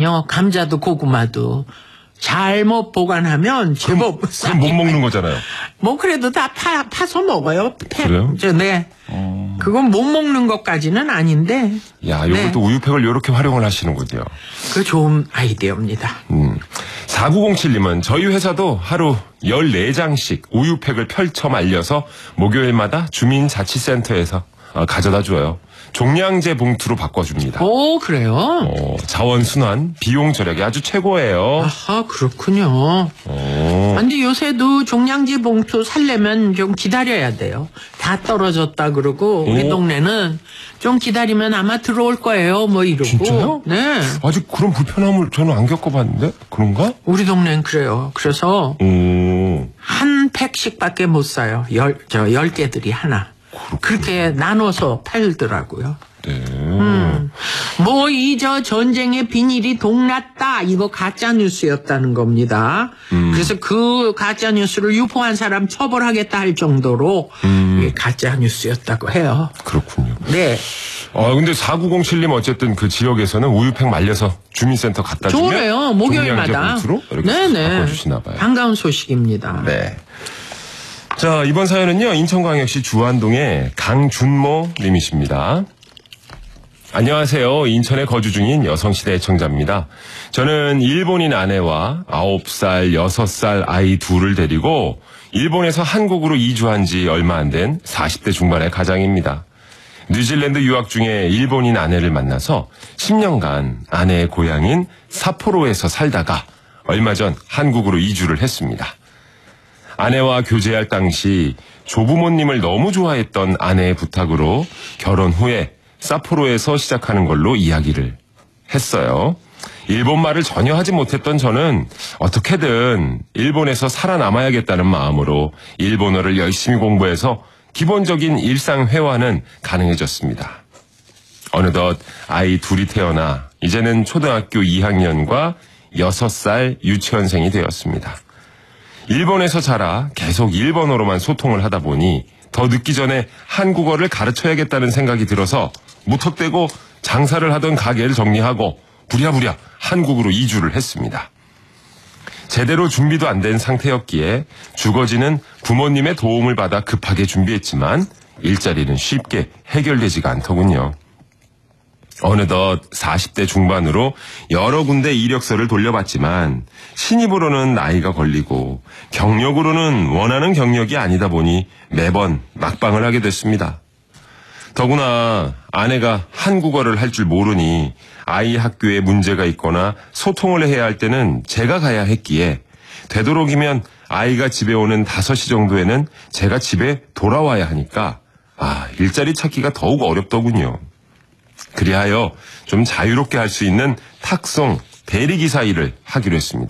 그럼요. 감자도 고구마도 잘못 보관하면 제법 그럼 못 먹는 거잖아요. 뭐 그래도 다 파서 먹어요. 그래요? 네. 그건 못 먹는 것까지는 아닌데. 야, 요것도 우유팩을 이렇게 활용을 하시는군요. 그 좋은 아이디어입니다. 4907님은 저희 회사도 하루 14장씩 우유팩을 펼쳐 말려서 목요일마다 주민자치센터에서 가져다 줘요. 종량제 봉투로 바꿔줍니다. 오, 그래요? 자원순환, 비용 절약이 아주 최고예요. 아하, 그렇군요. 근데 요새도 종량제 봉투 살려면 좀 기다려야 돼요. 다 떨어졌다 그러고 우리 동네는 좀 기다리면 아마 들어올 거예요. 뭐 이러고. 진짜요? 네. 아직 그런 불편함을 저는 안 겪어봤는데 그런가? 우리 동네는 그래요. 그래서 한 팩씩밖에 못 사요. 10개들이 하나. 그렇게 나눠서 팔더라고요. 네. 뭐 전쟁의 비닐이 동났다 이거 가짜 뉴스였다는 겁니다. 그래서 그 가짜 뉴스를 유포한 사람 처벌하겠다 할 정도로 이게 가짜 뉴스였다고 해요. 그렇군요. 네. 근데 4907님 어쨌든 그 지역에서는 우유팩 말려서 주민센터 갖다 주면 좋네요. 목요일마다. 이렇게 네네. 바꿔주시나 봐요. 반가운 소식입니다. 네. 자, 이번 사연은요, 인천광역시 주안동의 강준모 님이십니다. 안녕하세요. 인천에 거주 중인 여성시대 애청자입니다. 저는 일본인 아내와 9살, 6살 아이 둘을 데리고 일본에서 한국으로 이주한 지 얼마 안 된 40대 중반의 가장입니다. 뉴질랜드 유학 중에 일본인 아내를 만나서 10년간 아내의 고향인 삿포로에서 살다가 얼마 전 한국으로 이주를 했습니다. 아내와 교제할 당시 조부모님을 너무 좋아했던 아내의 부탁으로 결혼 후에 삿포로에서 시작하는 걸로 이야기를 했어요. 일본말을 전혀 하지 못했던 저는 어떻게든 일본에서 살아남아야겠다는 마음으로 일본어를 열심히 공부해서 기본적인 일상 회화는 가능해졌습니다. 어느덧 아이 둘이 태어나 이제는 초등학교 2학년과 6살 유치원생이 되었습니다. 일본에서 자라 계속 일본어로만 소통을 하다 보니 더 늦기 전에 한국어를 가르쳐야겠다는 생각이 들어서 무턱대고 장사를 하던 가게를 정리하고 부랴부랴 한국으로 이주를 했습니다. 제대로 준비도 안 된 상태였기에 주거지는 부모님의 도움을 받아 급하게 준비했지만 일자리는 쉽게 해결되지가 않더군요. 어느덧 40대 중반으로 여러 군데 이력서를 돌려봤지만 신입으로는 나이가 걸리고 경력으로는 원하는 경력이 아니다 보니 매번 막방을 하게 됐습니다. 더구나 아내가 한국어를 할 줄 모르니 아이 학교에 문제가 있거나 소통을 해야 할 때는 제가 가야 했기에 되도록이면 아이가 집에 오는 5시 정도에는 제가 집에 돌아와야 하니까 일자리 찾기가 더욱 어렵더군요. 그리하여 좀 자유롭게 할 수 있는 탁송, 대리기사 일을 하기로 했습니다.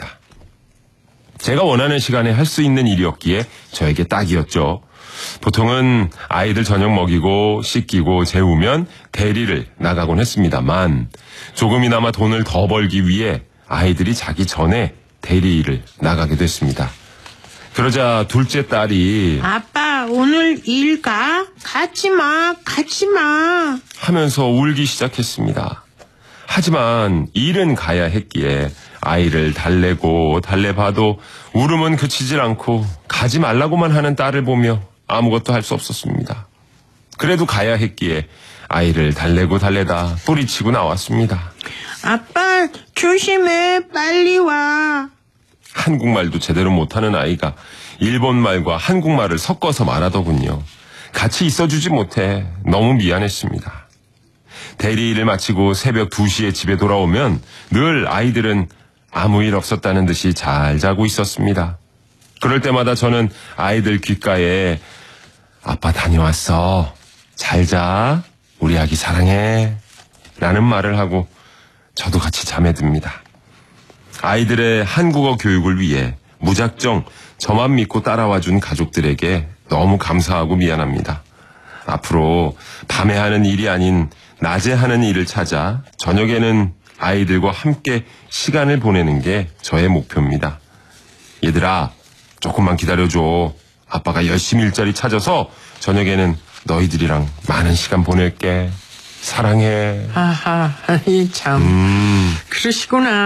제가 원하는 시간에 할 수 있는 일이었기에 저에게 딱이었죠. 보통은 아이들 저녁 먹이고 씻기고 재우면 대리를 나가곤 했습니다만 조금이나마 돈을 더 벌기 위해 아이들이 자기 전에 대리 일을 나가게 됐습니다. 그러자 둘째 딸이 아빠 오늘 일 가? 가지마 하면서 울기 시작했습니다. 하지만 일은 가야 했기에 아이를 달래고 달래봐도 울음은 그치질 않고 가지 말라고만 하는 딸을 보며 아무것도 할 수 없었습니다. 그래도 가야 했기에 아이를 달래고 달래다 뿌리치고 나왔습니다. 아빠 조심해 빨리 와. 한국말도 제대로 못하는 아이가 일본말과 한국말을 섞어서 말하더군요. 같이 있어주지 못해 너무 미안했습니다. 대리 일을 마치고 새벽 2시에 집에 돌아오면 늘 아이들은 아무 일 없었다는 듯이 잘 자고 있었습니다. 그럴 때마다 저는 아이들 귓가에 아빠 다녀왔어. 잘 자. 우리 아기 사랑해. 라는 말을 하고 저도 같이 잠에 듭니다. 아이들의 한국어 교육을 위해 무작정 저만 믿고 따라와준 가족들에게 너무 감사하고 미안합니다. 앞으로 밤에 하는 일이 아닌 낮에 하는 일을 찾아 저녁에는 아이들과 함께 시간을 보내는 게 저의 목표입니다. 얘들아, 조금만 기다려줘. 아빠가 열심히 일자리 찾아서 저녁에는 너희들이랑 많은 시간 보낼게. 사랑해. 아하, 참. 그러시구나.